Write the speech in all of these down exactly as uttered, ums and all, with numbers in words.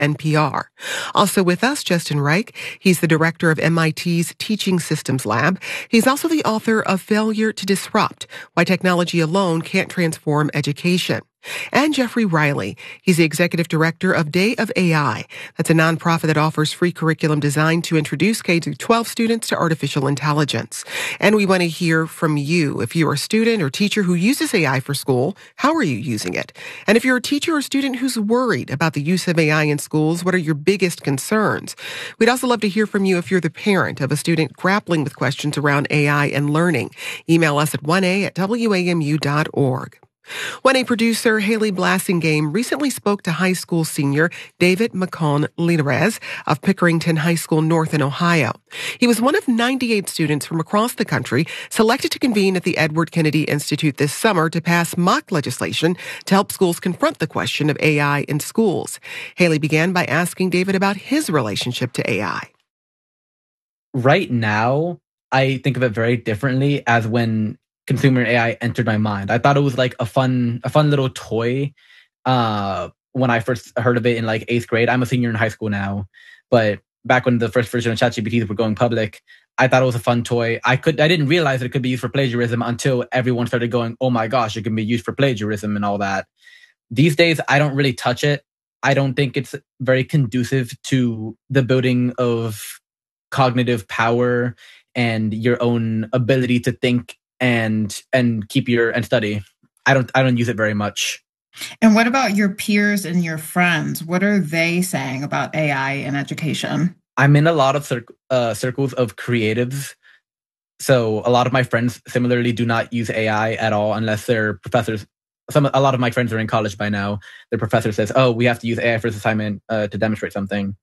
N P R. Also with us, Justin Reich. He's the director of M I T's Teaching Systems Lab. He's also the author of Failure to Disrupt: Why Technology Alone Can't Transform Education. And Jeffrey Riley. He's the executive director of Day of A I. That's a nonprofit that offers free curriculum designed to introduce K through twelve students to artificial intelligence. And we want to hear from you. If you're a student or teacher who uses A I for school, how are you using it? And if you're a teacher or student who's worried about the use of A I in schools, what are your biggest concerns? We'd also love to hear from you if you're the parent of a student grappling with questions around A I and learning. Email us at one a at w a m u dot org. one A producer Haley Blassingame recently spoke to high school senior David McCone Linares of Pickerington High School North in Ohio. He was one of ninety-eight students from across the country selected to convene at the Edward Kennedy Institute this summer to pass mock legislation to help schools confront the question of A I in schools. Haley began by asking David about his relationship to A I. Right now, I think of it very differently as when consumer A I entered my mind. I thought it was like a fun, a fun little toy uh, when I first heard of it in like eighth grade. I'm a senior in high school now, but back when the first version of ChatGPT were going public, I thought it was a fun toy. I could, I didn't realize that it could be used for plagiarism until everyone started going, "Oh my gosh, it can be used for plagiarism and all that." These days, I don't really touch it. I don't think it's very conducive to the building of cognitive power and your own ability to think and and keep your and study. I don't I don't use it very much. And what about your peers and your friends? What are they saying about A I in education? I'm in a lot of cir- uh, circles of creatives. So a lot of my friends similarly do not use A I at all unless their professors. Some a lot of my friends are in college by now. Their professor says, "Oh, we have to use A I for this assignment uh, to demonstrate something."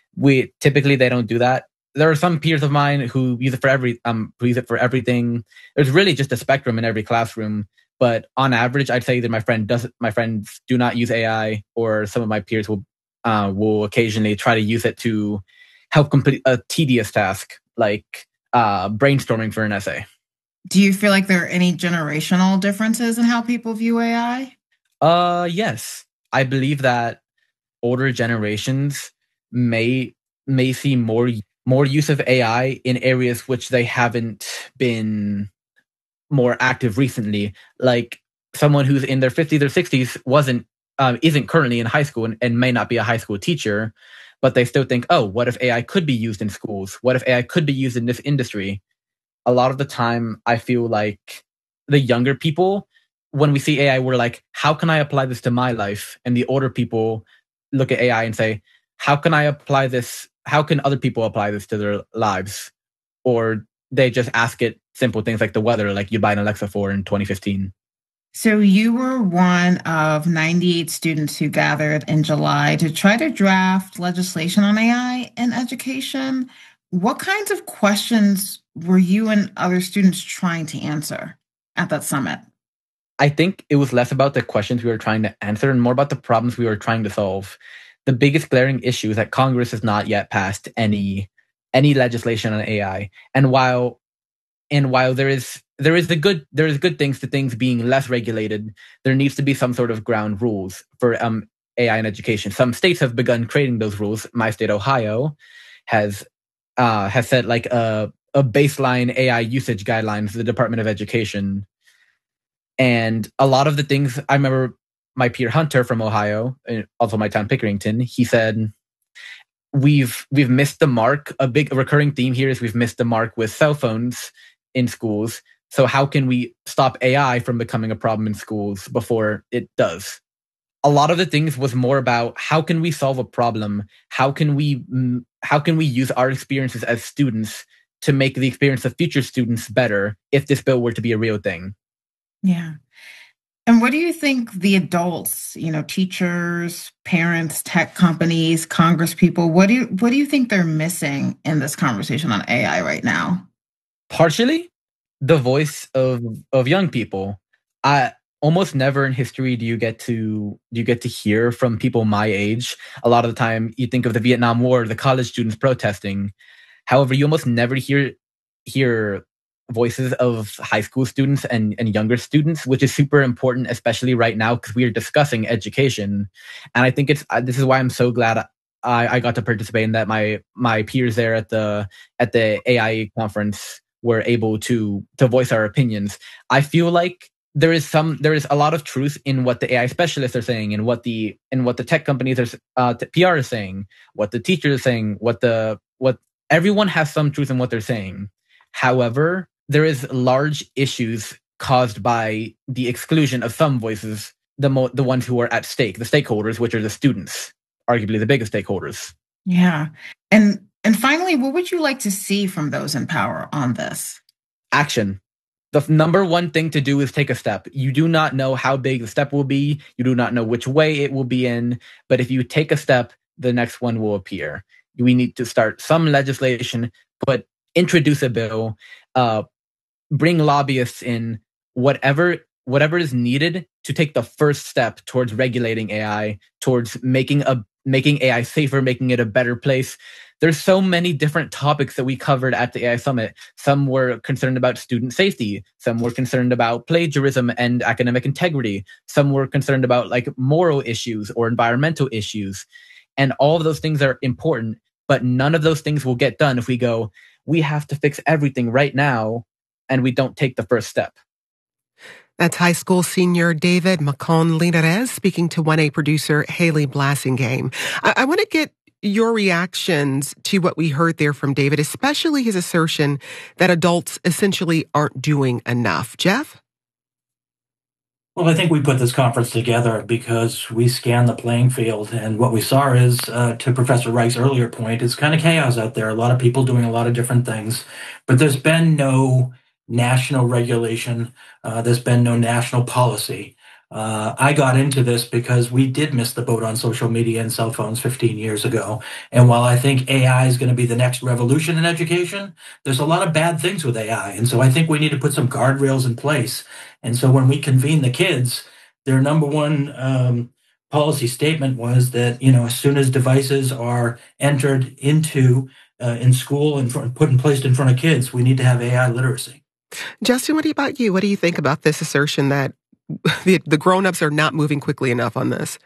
We typically they don't do that. There are some peers of mine who use it for every um who use it for everything. There's really just a spectrum in every classroom, but on average, I'd say that my friend does my friends do not use A I, or some of my peers will uh, will occasionally try to use it to help complete a tedious task like uh, brainstorming for an essay. Do you feel like there are any generational differences in how people view A I? Uh, yes, I believe that older generations may may see more. more use of A I in areas which they haven't been more active recently. Like someone who's in their fifties or sixties wasn't, um, isn't currently in high school and, and may not be a high school teacher, but they still think, oh, what if A I could be used in schools? What if A I could be used in this industry? A lot of the time, I feel like the younger people, when we see A I, we're like, how can I apply this to my life? And the older people look at A I and say, how can I apply this? How can other people apply this to their lives? Or they just ask it simple things like the weather, like you buy an Alexa for in twenty fifteen. So you were one of ninety-eight students who gathered in July to try to draft legislation on A I in education. What kinds of questions were you and other students trying to answer at that summit? I think it was less about the questions we were trying to answer and more about the problems we were trying to solve. The biggest glaring issue is that Congress has not yet passed any any legislation on A I. And while and while there is there is the good there is good things to things being less regulated, there needs to be some sort of ground rules for um A I in education. Some states have begun creating those rules. My state, Ohio, has uh, has set like a a baseline A I usage guidelines, the Department of Education. And a lot of the things I remember. My peer Hunter from Ohio, also my town Pickerington, he said, we've we've missed the mark. A big recurring theme here is we've missed the mark with cell phones in schools. So how can we stop A I from becoming a problem in schools before it does? A lot of the things was more about how can we solve a problem? How can we how can we use our experiences as students to make the experience of future students better if this bill were to be a real thing? Yeah. And what do you think the adults, you know, teachers, parents, tech companies, Congress people, what do you what do you think they're missing in this conversation on A I right now? Partially, the voice of of young people. I almost never in history do you get to do you get to hear from people my age. A lot of the time, you think of the Vietnam War, the college students protesting. However, you almost never hear hear voices of high school students and, and younger students, which is super important, especially right now, because we are discussing education. And I think it's, this is why I'm so glad I, I got to participate in that. My my peers there at the at the A I conference were able to to voice our opinions. I feel like there is some there is a lot of truth in what the A I specialists are saying, and what the and what the tech companies are uh, P R is saying, what the teachers are saying, what the what everyone has some truth in what they're saying. However, there is large issues caused by the exclusion of some voices, the mo- the ones who are at stake, the stakeholders, which are the students, arguably the biggest stakeholders. Yeah. And and finally, what would you like to see from those in power on this? Action. The number one thing to do is take a step. You do not know how big the step will be. You do not know which way it will be in. But if you take a step, the next one will appear. We need to start some legislation, but introduce a bill, uh, bring lobbyists in, whatever whatever is needed to take the first step towards regulating A I, towards making a making A I safer, making it a better place. There's so many different topics that we covered at the A I Summit. Some were concerned about student safety. Some were concerned about plagiarism and academic integrity. Some were concerned about like moral issues or environmental issues. And all of those things are important, but none of those things will get done if we go, we have to fix everything right now, and we don't take the first step. That's high school senior David Macon Linares speaking to one A producer Haley Blassingame. I, I want to get your reactions to what we heard there from David, especially his assertion that adults essentially aren't doing enough. Jeff? Well, I think we put this conference together because we scanned the playing field, and what we saw is, uh, to Professor Reich's earlier point, it's kind of chaos out there. A lot of people doing a lot of different things, but there's been no national regulation. Uh, there's been no national policy. Uh, I got into this because we did miss the boat on social media and cell phones fifteen years ago. And while I think A I is going to be the next revolution in education, there's a lot of bad things with A I. And so I think we need to put some guardrails in place. And so when we convene the kids, their number one um, policy statement was that, you know, as soon as devices are entered into uh, in school and front, put and placed in front of kids, we need to have A I literacy. Justin, what about you? What do you think about this assertion that the, the grown-ups are not moving quickly enough on this?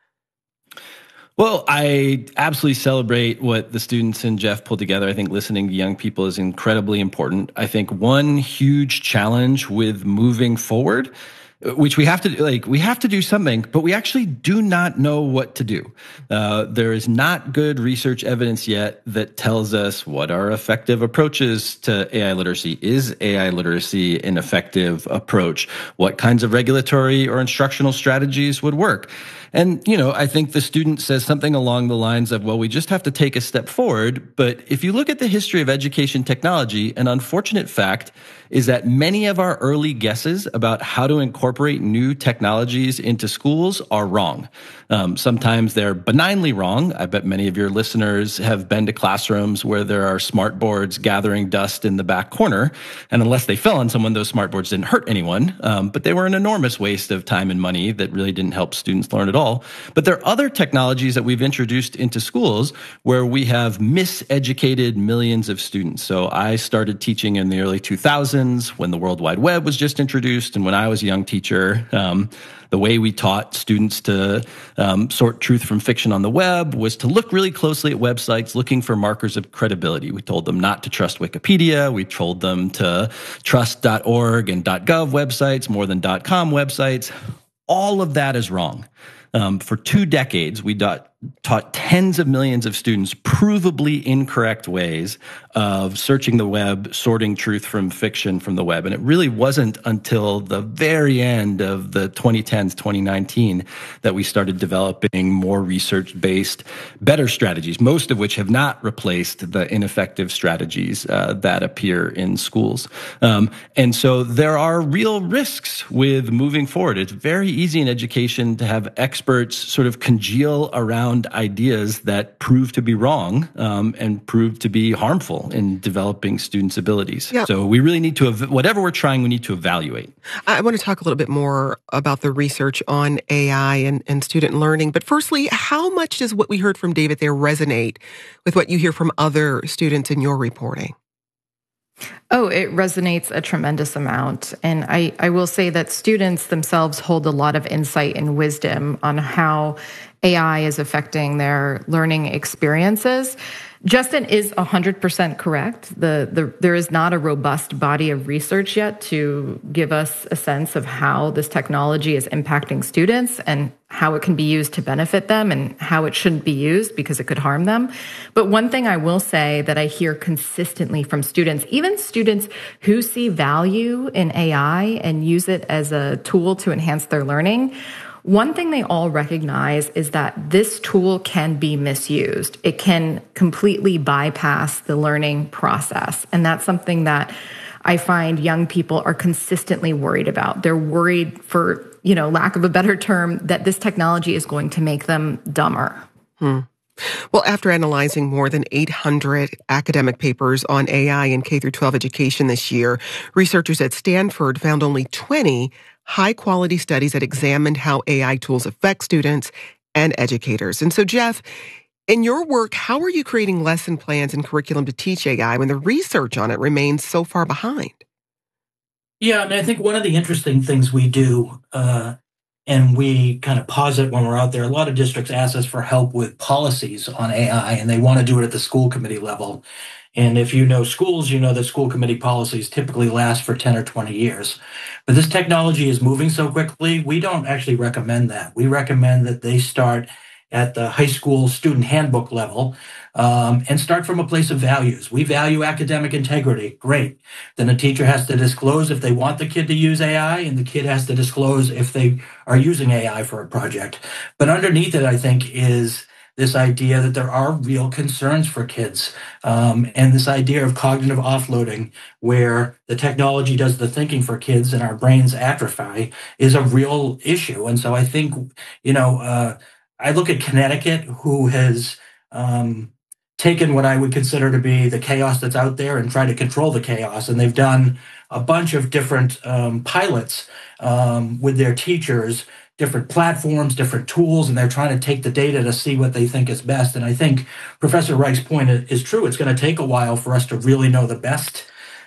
Well, I absolutely celebrate what the students and Jeff pulled together. I think listening to young people is incredibly important. I think one huge challenge with moving forward, which we have to like, we have to do something, but we actually do not know what to do. Uh, there is not good research evidence yet that tells us what are effective approaches to A I literacy. Is A I literacy an effective approach? What kinds of regulatory or instructional strategies would work? And, you know, I think the student says something along the lines of, well, we just have to take a step forward. But if you look at the history of education technology, an unfortunate fact is that many of our early guesses about how to incorporate new technologies into schools are wrong. Um, sometimes they're benignly wrong. I bet many of your listeners have been to classrooms where there are smart boards gathering dust in the back corner. And unless they fell on someone, those smart boards didn't hurt anyone. Um, but they were an enormous waste of time and money that really didn't help students learn at all. But there are other technologies that we've introduced into schools where we have miseducated millions of students. So I started teaching in the early two thousands when the World Wide Web was just introduced. And when I was a young teacher, um, the way we taught students to um, sort truth from fiction on the web was to look really closely at websites looking for markers of credibility. We told them not to trust Wikipedia. We told them to trust dot org and .gov websites more than .com websites. All of that is wrong. Um, for two decades, we taught, taught tens of millions of students provably incorrect ways of searching the web, sorting truth from fiction from the web. And it really wasn't until the very end of the twenty tens, twenty nineteen, that we started developing more research-based, better strategies, most of which have not replaced the ineffective strategies uh, that appear in schools. Um, and so there are real risks with moving forward. It's very easy in education to have experts sort of congeal around ideas that prove to be wrong um, and prove to be harmful in developing students' abilities. Yeah. So we really need to, whatever we're trying, we need to evaluate. I want to talk a little bit more about the research on A I and, and student learning. But firstly, how much does what we heard from David there resonate with what you hear from other students in your reporting? Oh, it resonates a tremendous amount. And I, I will say that students themselves hold a lot of insight and wisdom on how A I is affecting their learning experiences. Justin is one hundred percent correct. The, the, there is not a robust body of research yet to give us a sense of how this technology is impacting students and how it can be used to benefit them and how it shouldn't be used because it could harm them. But one thing I will say that I hear consistently from students, even students who see value in A I and use it as a tool to enhance their learning, one thing they all recognize is that this tool can be misused. It can completely bypass the learning process. And that's something that I find young people are consistently worried about. They're worried, for, you know, lack of a better term, that this technology is going to make them dumber. Hmm. Well, after analyzing more than eight hundred academic papers on A I in K through twelve education this year, researchers at Stanford found only twenty high-quality studies that examined how A I tools affect students and educators. And so, Jeff, in your work, how are you creating lesson plans and curriculum to teach A I when the research on it remains so far behind? Yeah, I mean, I think one of the interesting things we do, uh, and we kind of posit when we're out there, a lot of districts ask us for help with policies on A I, and they want to do it at the school committee level. And if you know schools, you know that school committee policies typically last for ten or twenty years. But this technology is moving so quickly, we don't actually recommend that. We recommend that they start at the high school student handbook level um, and start from a place of values. We value academic integrity. Great. Then a teacher has to disclose if they want the kid to use A I, and the kid has to disclose if they are using A I for a project. But underneath it, I think, is this idea that there are real concerns for kids, um, and this idea of cognitive offloading, where the technology does the thinking for kids and our brains atrophy, is a real issue. And so I think, you know, uh, I look at Connecticut, who has um, taken what I would consider to be the chaos that's out there and tried to control the chaos. And they've done a bunch of different um, pilots um, with their teachers, different platforms, different tools, and they're trying to take the data to see what they think is best. And I think Professor Reich's point is true. It's going to take a while for us to really know the best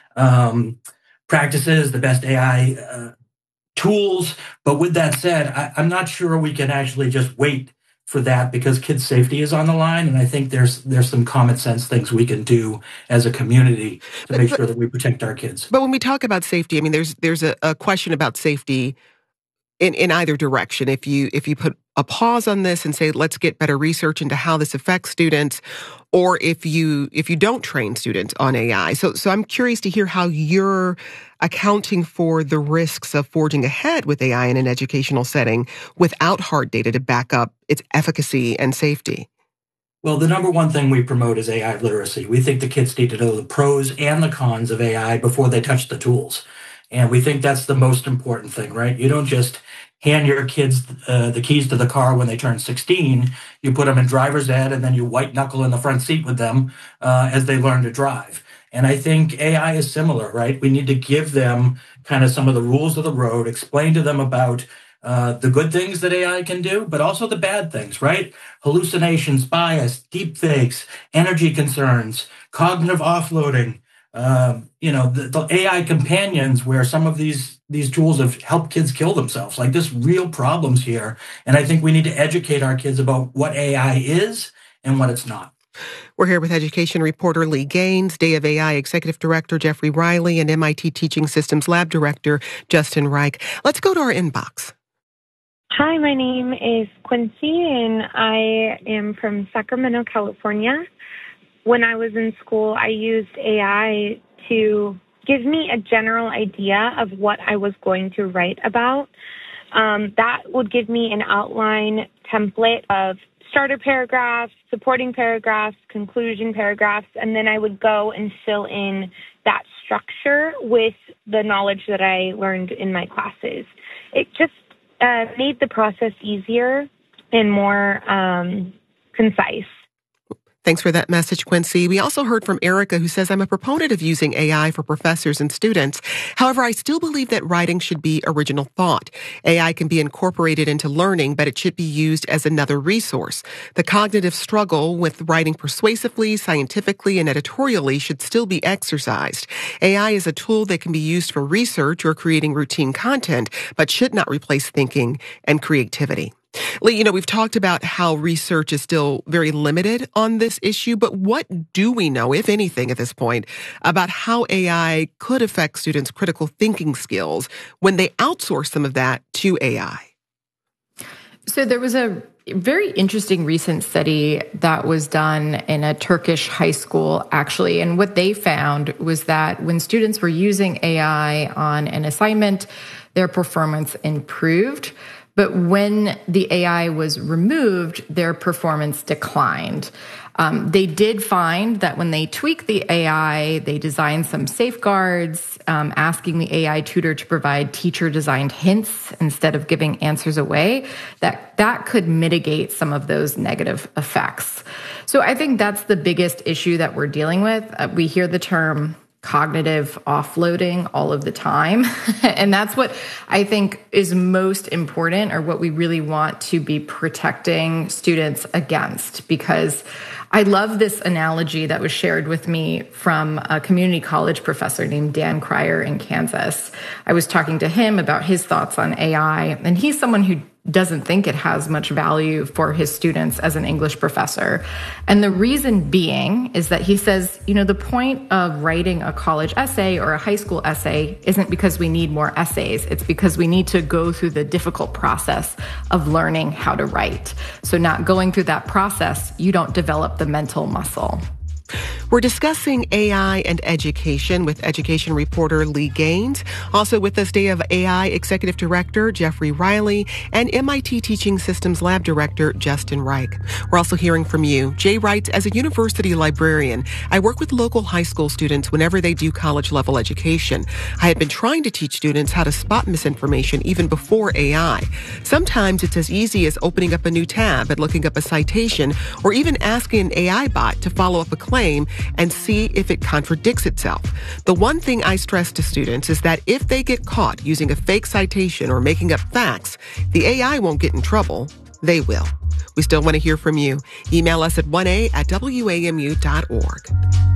um, practices, the best A I uh, tools. But with that said, I, I'm not sure we can actually just wait for that, because kids' safety is on the line. And I think there's there's some common sense things we can do as a community to make but, sure that we protect our kids. But when we talk about safety, I mean, there's there's a, a question about safety in, in either direction. If you if you put a pause on this and say, let's get better research into how this affects students, or if you if you don't train students on A I. So so I'm curious to hear how you're accounting for the risks of forging ahead with A I in an educational setting without hard data to back up its efficacy and safety. Well, the number one thing we promote is A I literacy. We think the kids need to know the pros and the cons of A I before they touch the tools. And we think that's the most important thing, right? You don't just hand your kids uh, the keys to the car when they turn sixteen. You put them in driver's ed, and then you white knuckle in the front seat with them uh, as they learn to drive. And I think A I is similar, right? We need to give them kind of some of the rules of the road, explain to them about uh, the good things that A I can do, but also the bad things, right? Hallucinations, bias, deep fakes, energy concerns, cognitive offloading, um, you know, the, the A I companions, where some of these these tools have helped kids kill themselves. Like, there's real problems here. And I think we need to educate our kids about what A I is and what it's not. We're here with education reporter Lee Gaines, Day of A I Executive Director Jeffrey Riley, and M I T Teaching Systems Lab Director Justin Reich. Let's go to our inbox. Hi, my name is Quincy, and I am from Sacramento, California. When I was in school, I used A I to give me a general idea of what I was going to write about. Um, that would give me an outline template of starter paragraphs, supporting paragraphs, conclusion paragraphs, and then I would go and fill in that structure with the knowledge that I learned in my classes. It just uh, made the process easier and more um, concise. Thanks for that message, Quincy. We also heard from Erica, who says, I'm a proponent of using A I for professors and students. However, I still believe that writing should be original thought. A I can be incorporated into learning, but it should be used as another resource. The cognitive struggle with writing persuasively, scientifically, and editorially should still be exercised. A I is a tool that can be used for research or creating routine content, but should not replace thinking and creativity. Lee, you know, we've talked about how research is still very limited on this issue, but what do we know, if anything, at this point, about how A I could affect students' critical thinking skills when they outsource some of that to A I? So there was a very interesting recent study that was done in a Turkish high school, actually. And what they found was that when students were using A I on an assignment, their performance improved. But when the A I was removed, their performance declined. Um, they did find that when they tweaked the A I, they designed some safeguards, um, asking the A I tutor to provide teacher-designed hints instead of giving answers away, that that could mitigate some of those negative effects. So I think that's the biggest issue that we're dealing with. Uh, we hear the term cognitive offloading all of the time. And that's what I think is most important, or what we really want to be protecting students against. Because I love this analogy that was shared with me from a community college professor named Dan Cryer in Kansas. I was talking to him about his thoughts on A I, and he's someone who doesn't think it has much value for his students as an English professor. And the reason being is that he says, you know, the point of writing a college essay or a high school essay isn't because we need more essays. It's because we need to go through the difficult process of learning how to write. So not going through that process, you don't develop the mental muscle. We're discussing A I and education with education reporter Lee Gaines. Also with us, Day of A I Executive Director Jeffrey Riley and M I T Teaching Systems Lab Director Justin Reich. We're also hearing from you. Jay writes, as a university librarian, I work with local high school students whenever they do college-level education. I had been trying to teach students how to spot misinformation even before A I. Sometimes it's as easy as opening up a new tab and looking up a citation, or even asking an A I bot to follow up a claim and see if it contradicts itself. The one thing I stress to students is that if they get caught using a fake citation or making up facts, the A I won't get in trouble. They will. We still want to hear from you. Email us at one a at w a m u dot org.